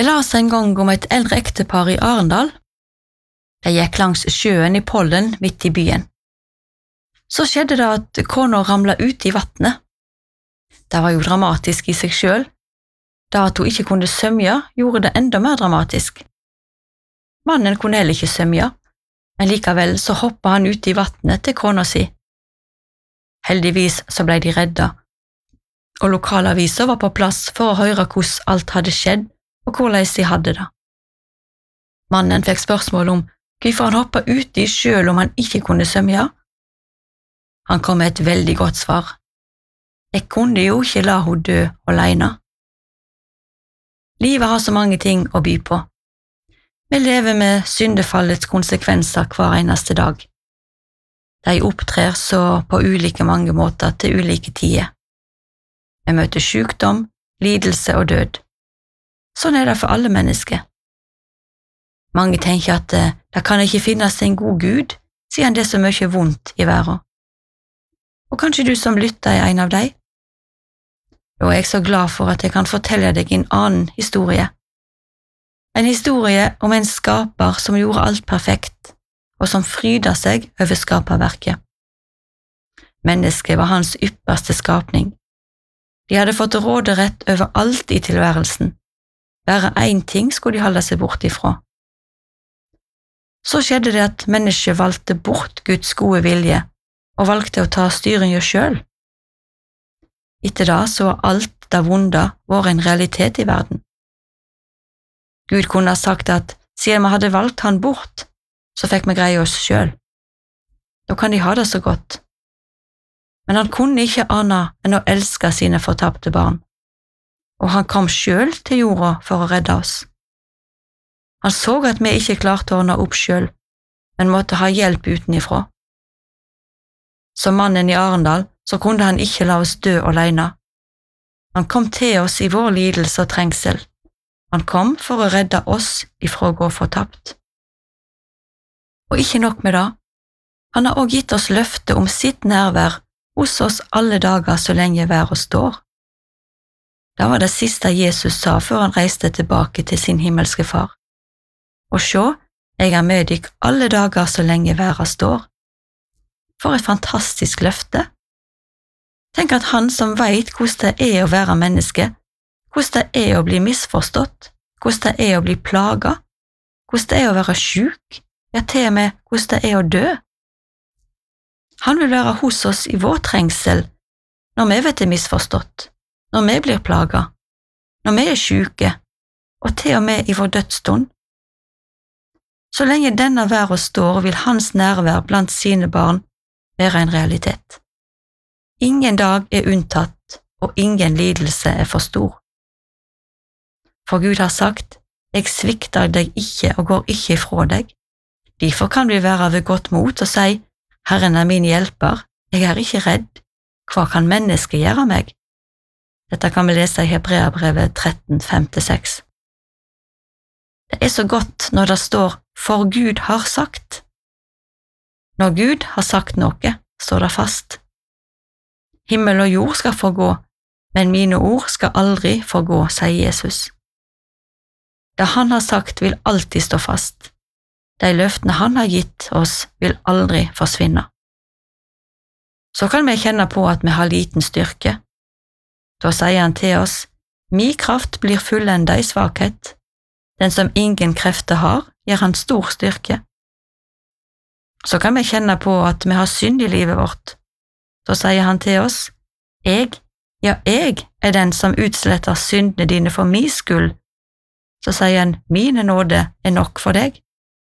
Jeg las en gang om et eldre ektepar i Arendal. De gikk langs sjøen i Pollen midt i byen. Så skjedde det at kona ramlet ut i vattnet. Det var jo dramatisk i seg selv. Da at hun ikke kunne svømme, gjorde det enda mer dramatisk. Mannen kunne heller ikke svømme, men likevel så hoppet han ut i vattnet til kona si. Heldigvis så ble de redda, og lokalaviser var på plass for å høre hvordan alt hadde skjedd og hvordan de hadde det. Mannen fikk spørsmål om hvorfor han hoppet uti selv om han ikke kunne svømme. Han kom med et veldig godt svar. Jeg kunne jo ikke la hun dø alene. Livet har så mange ting å by på. Vi lever med syndefallets konsekvenser hver eneste dag. De opptrer så på ulike mange måter til ulike tider. Vi møter sykdom, lidelse og død. Sånn er det for alle mennesker. Mange tenker at det kan ikke finnes en god Gud, siden det er så mye vondt i verden. Og kanskje du som lytter er en av dem? Da er jeg så glad for at jeg kan fortelle deg en annen historie. En historie om en skaper som gjorde alt perfekt, og som fryder seg over skaperverket. Mennesket var hans ypperste skapning. De hadde fått råderett over alt i tilværelsen. Bare én ting skulle de holde seg bort ifra. Så skjedde det at mennesket valgte bort Guds gode vilje og valgte å ta styringen selv. Etter da så har alt det vonde vært en realitet i verden. Gud kunne ha sagt at siden vi hadde valgt han bort, så fikk vi greie oss selv. Da kan de ha det så godt. Men han kunne ikke annet enn å elske sine fortapte barn, og han kom selv til jorda for å redde oss. Han så at vi ikke klarte å ordne opp selv, men måtte ha hjelp utenifra. Som mannen i Arendal så kunne han ikke la oss dø alene. Han kom til oss i vår lidelse og trengsel. Han kom for å redde oss ifra å gå fortapt. Og ikke nok med det, han har også gitt oss løfte om sitt nærvær hos oss alle dager så lenge verden står. Det var det siste Jesus sa før han reiste tilbake til sin himmelske far. Og se, jeg er med deg alle dager så lenge verden står. For et fantastisk løfte! Tenk at han som vet hvordan det er å være menneske, hvordan det er å bli misforstått, hvordan det er å bli plaget, hvordan det er å være syk, ja til og med hvordan det er å dø. Han vil være hos oss i vår trengsel, når vi vet det er misforstått, når vi blir plaget, når vi er syke, og til og med i vår dødsstund. Så lenge denne verden står, vil hans nærvær blant sine barn være en realitet. Ingen dag er unntatt, og ingen lidelse er for stor. For Gud har sagt, jeg svikter deg ikke og går ikke ifra deg. Derfor kan vi være ved godt mot og si, Herren er min hjelper, jeg er ikke redd. Hva kan mennesket gjøre meg? Dette kan vi lese i Hebreabrevet 13, 5-6. Det er så godt når det står, for Gud har sagt. Når Gud har sagt noe, står det fast. Himmel og jord skal forgå, men mine ord skal aldri forgå, sier Jesus. Det han har sagt vil alltid stå fast. De løftene han har gitt oss vil aldri forsvinne. Så kan vi kjenne på at vi har liten styrke. Da sier han til oss, min kraft blir fullendet i svakhet. Den som ingen krefter har, gir han stor styrke. Så kan vi kjenne på at vi har synd i livet vårt. Da sier han til oss, jeg er den som utsletter syndene dine for min skyld. Så sier han, mine nåde er nok for deg.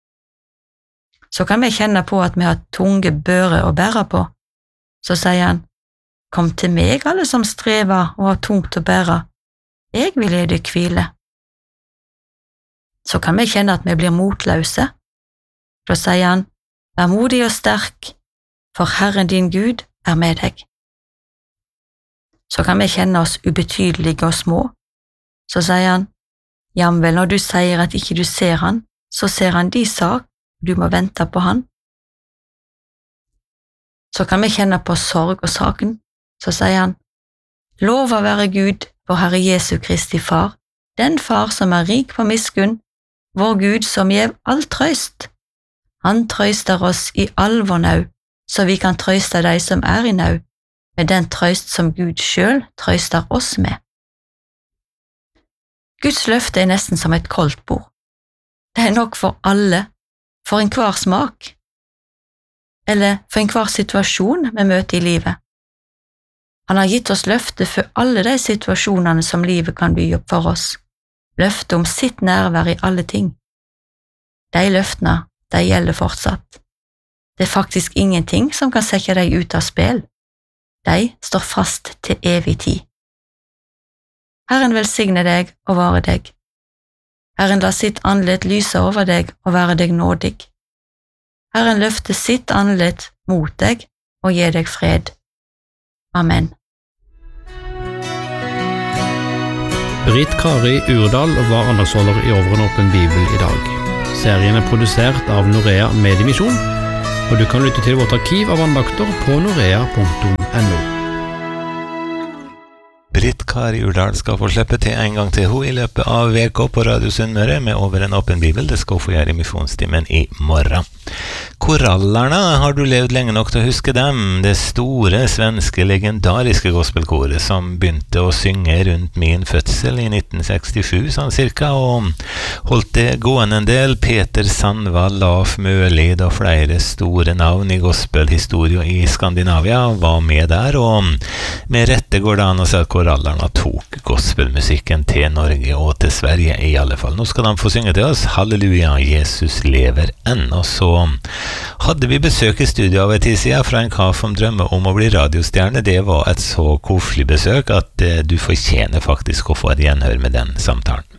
Så kan vi kjenne på at vi har tunge bører å bære på. Så sier han, kom til meg alle som strever og har tungt å bære. Jeg vil gi deg hvile. Så kan vi kjenne at vi blir motløse. Da sier han, vær modig og sterk, for Herren din Gud er med deg. Så kan vi kjenne oss ubetydelige og små. Så sier han, jamvel når du sier at ikke du ser han, så ser han de sak, du må vente på han. Så kan vi kjenne på sorg og saken. Så sier han, lova være Gud, vår Herre Jesu Kristi Far, den far som rik på miskunn, vår Gud som gjev all trøyst. Han trøyster oss i all vår nau, så vi kan trøyste de som i nau, med den trøyst som Gud sjøl trøyster oss med. Guds løfte nesten som et koldtbord. Det nok for alle, for enhver smak, eller for enhver situasjon vi møter i livet. Han har gitt oss løfte for alle de situasjonene som livet kan by opp for oss, løfte om sitt nærvær i alle ting. De løftene, de gjelder fortsatt. Det faktisk ingenting som kan sette deg ut av spill. De står fast til evig tid. Herren velsigne deg og vare deg. Herren la sitt andlet lyse over deg og være deg nådig. Herren løfte sitt andlet mot deg og gi deg fred. Amen. Britt Kari Urdal var andagsholder i Over en åpen bibel i dag. Serien produsert av Norea Mediemisjon, og du kan lytte til vårt arkiv av andakter på norea.no. Britt Kari Urdal skal få slippe til en gang til hun i løpet av VK på Radio Sunnmøre med Over en åpen bibel. Det skal hun få gjøre i misjonstimen i morgen. Korallerne, har du levd lenge nok til å huske dem? Det store, svenske, legendariske gospelkoret som begynte å synge rundt min fødsel i 1967, sånn cirka, og holdt det gående en del. Peter Sandvall, Laf Mølid og flere store navn i gospelhistorie i Skandinavia var med der, og med rette går det an å si at korallerne tok gospelmusikken til Norge og til Sverige i alle fall. Nå skal de få synge til oss Halleluja, Jesus lever enn. Og så hadde vi besøk i studio av et tid siden fra en kar som drømmer om å bli radiostjerne. Det var et så koselig besøk at du fortjener faktisk å få et gjenhør med den samtalen.